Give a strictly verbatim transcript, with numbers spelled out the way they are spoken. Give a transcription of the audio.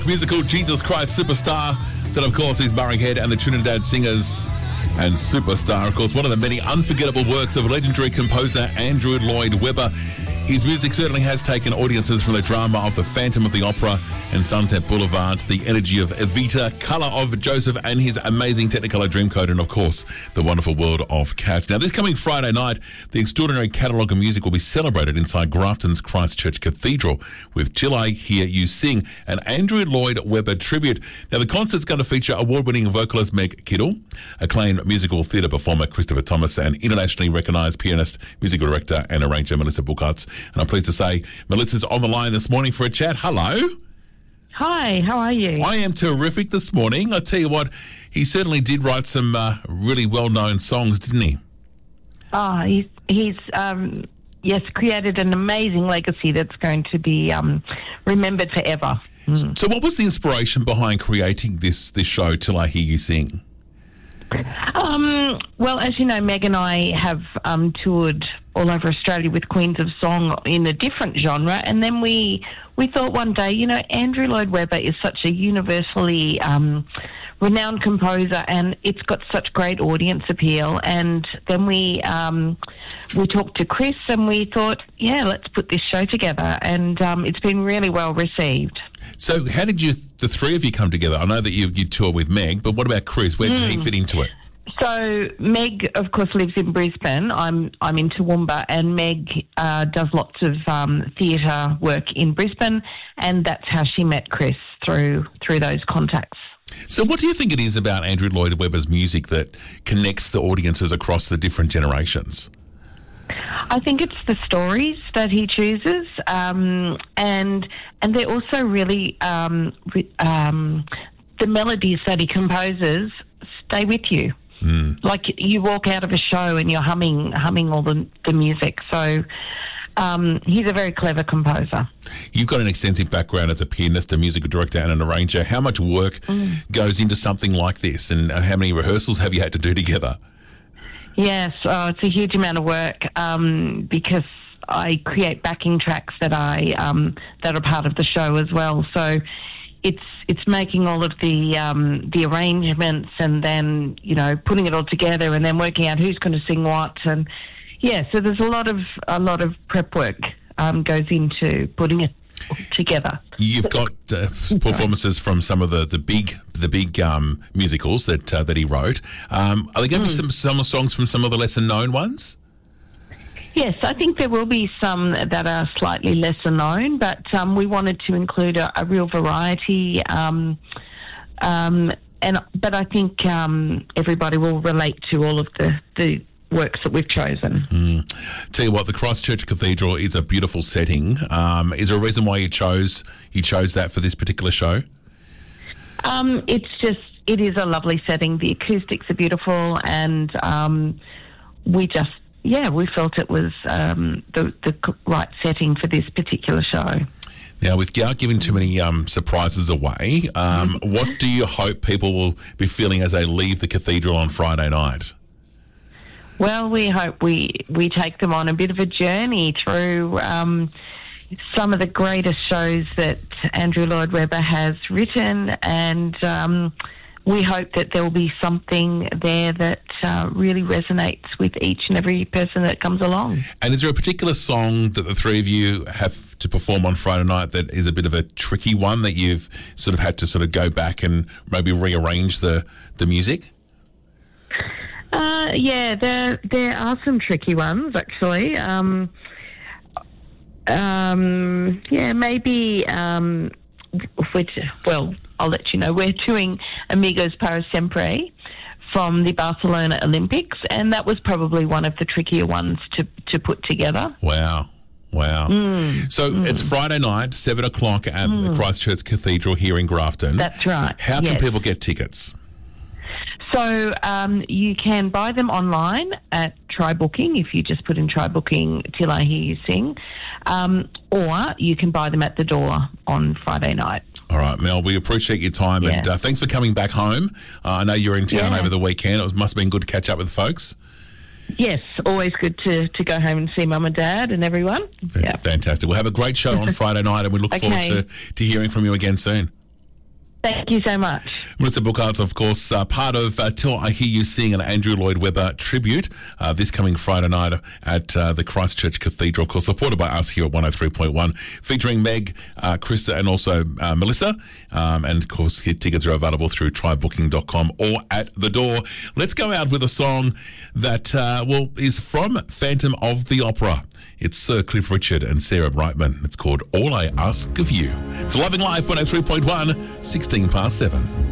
Musical Jesus Christ Superstar, that of course is Murray Head and the Trinidad Singers. And Superstar, of course, one of the many unforgettable works of legendary composer Andrew Lloyd Webber. His music certainly has taken audiences from the drama of The Phantom of the Opera and Sunset Boulevard to the energy of Evita, colour of Joseph and his amazing Technicolor Dreamcoat, and of course the wonderful world of Cats. Now, this coming Friday night, the extraordinary catalogue of music will be celebrated inside Grafton's Christchurch Cathedral with Till I Hear You Sing, an Andrew Lloyd Webber tribute. Now, the concert's going to feature award-winning vocalist Meg Kiddle, acclaimed musical theatre performer Christopher Thomas, and internationally recognised pianist, musical director and arranger Melissa Buchartz. And I'm pleased to say Melissa's on the line this morning for a chat. Hello. Hi, how are you? I am terrific this morning. I tell you what, he certainly did write some uh, really well-known songs, didn't he? Oh, he's, he's um, yes, created an amazing legacy that's going to be um, remembered forever. Mm. So what was the inspiration behind creating this, this show, Till I Hear You Sing? Um, well, as you know, Meg and I have um, toured all over Australia with Queens of Song in a different genre, and then we we thought one day, you know, Andrew Lloyd Webber is such a universally um, renowned composer, and it's got such great audience appeal. And then we um, we talked to Chris, and we thought, yeah, let's put this show together, and um, it's been really well received. So how did you, the three of you, come together? I know that you, you tour with Meg, but what about Chris? Where did mm. he fit into it? So Meg, of course, lives in Brisbane. I'm I'm in Toowoomba, and Meg uh, does lots of um, theatre work in Brisbane, and that's how she met Chris, through through those contacts. So what do you think it is about Andrew Lloyd Webber's music that connects the audiences across the different generations? I think it's the stories that he chooses, um, and and they're also really um, re- um, the melodies that he composes stay with you. Mm. Like you walk out of a show and you're humming humming all the, the music. So um, he's a very clever composer. You've got an extensive background as a pianist, a musical director and an arranger. How much work mm. goes into something like this, and how many rehearsals have you had to do together? Yes, oh, it's a huge amount of work um, because I create backing tracks that I um, that are part of the show as well. So it's it's making all of the um, the arrangements, and then you know putting it all together, and then working out who's going to sing what. And yeah, so there's a lot of a lot of prep work um, goes into putting it together. You've got uh, performances from some of the, the big the big um, musicals that uh, that he wrote. Um, are there going to mm. be some some songs from some of the lesser known ones? Yes, I think there will be some that are slightly lesser known, but um, we wanted to include a, a real variety. Um, um, and but I think um, everybody will relate to all of the, the works that we've chosen. Mm. Tell you what, the Christchurch Cathedral is a beautiful setting. Um, is there a reason why you chose you chose that for this particular show? Um, it's just it is a lovely setting. The acoustics are beautiful, and um, we just. Yeah, we felt it was um, the, the right setting for this particular show. Now, without giving too many um, surprises away, um, what do you hope people will be feeling as they leave the cathedral on Friday night? Well, we hope we, we take them on a bit of a journey through um, some of the greatest shows that Andrew Lloyd Webber has written, and um, we hope that there will be something there that uh, really resonates with each and every person that comes along. And is there a particular song that the three of you have to perform on Friday night that is a bit of a tricky one that you've sort of had to sort of go back and maybe rearrange the, the music? Uh, yeah, there there are some tricky ones, actually. Um, um, yeah, maybe... Um, which, well, I'll let you know. We're doing Amigos para Siempre from the Barcelona Olympics, and that was probably one of the trickier ones to, to put together. Wow. Wow. Mm. So mm. it's Friday night, seven o'clock at mm. the Christchurch Cathedral here in Grafton. That's right. How can yes. people get tickets? So um, you can buy them online at Try Booking, if you just put in Try Booking Till I Hear You Sing, um, or you can buy them at the door on Friday night. All right, Mel, we appreciate your time, yeah. and uh, thanks for coming back home. Uh, I know you're in town yeah. over the weekend. It must have been good to catch up with folks. Yes, always good to, to go home and see Mum and Dad and everyone. Yeah. Fantastic. We'll have a great show on Friday night, and we look okay. forward to, to hearing from you again soon. Thank you so much. Melissa Bookhart, of course, uh, part of uh, Till I Hear You Sing, an Andrew Lloyd Webber tribute uh, this coming Friday night at uh, the Christchurch Cathedral, of course, supported by us here at one oh three point one, featuring Meg, uh, Krista and also uh, Melissa. Um, and, of course, tickets are available through try booking dot com or at the door. Let's go out with a song that, uh, well, is from Phantom of the Opera. It's Sir Cliff Richard and Sarah Brightman. It's called All I Ask of You. It's Loving Life, one oh three point one, sixteen past seven.